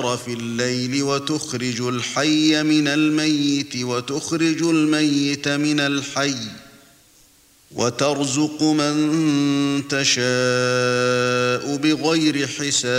في الليل وتخرج الحي من الميت وتخرج الميت من الحي وترزق من تشاء بغير حساب